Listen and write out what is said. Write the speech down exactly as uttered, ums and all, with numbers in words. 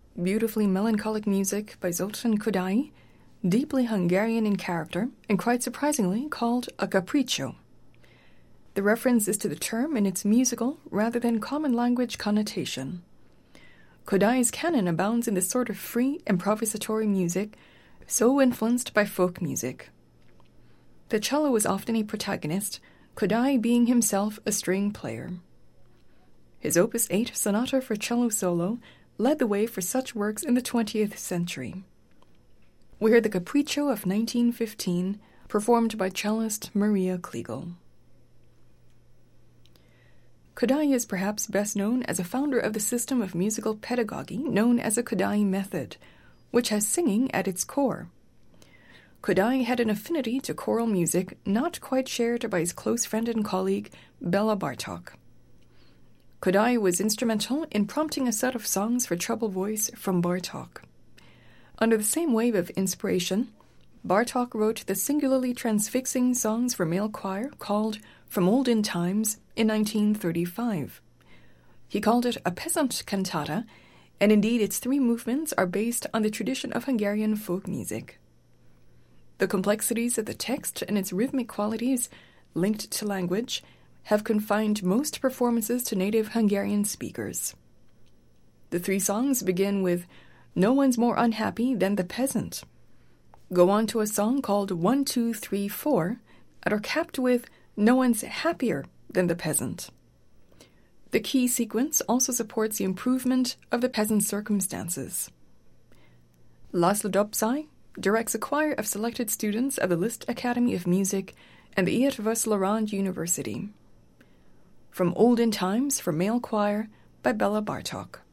beautifully melancholic music by Zoltán Kodály, deeply Hungarian in character, and quite surprisingly called a capriccio. The reference is to the term in its musical rather than common language connotation. Kodály's canon abounds in this sort of free, improvisatory music, so influenced by folk music. The cello was often a protagonist, Kodály being himself a string player. His Opus eight Sonata for Cello Solo led the way for such works in the twentieth century. We heard the Capriccio of nineteen fifteen, performed by cellist Maria Kliegl. Kodály is perhaps best known as a founder of the system of musical pedagogy known as a Kodály method, which has singing at its core. Kodály had an affinity to choral music not quite shared by his close friend and colleague Béla Bartók. Kodály was instrumental in prompting a set of songs for treble voice from Bartók. Under the same wave of inspiration, Bartók wrote the singularly transfixing songs for male choir called From Olden Times in nineteen thirty-five. He called it a peasant cantata, and indeed its three movements are based on the tradition of Hungarian folk music. The complexities of the text and its rhythmic qualities, linked to language, have confined most performances to native Hungarian speakers. The three songs begin with No One's More Unhappy Than the Peasant, go on to a song called One, Two, Three, Four, and are capped with No One's Happier Than the Peasant. The key sequence also supports the improvement of the peasant's circumstances. Laszlo Dobszai directs a choir of selected students of the Liszt Academy of Music and the Eötvös-Loránd University. From Olden Times for Male Choir by Béla Bartók.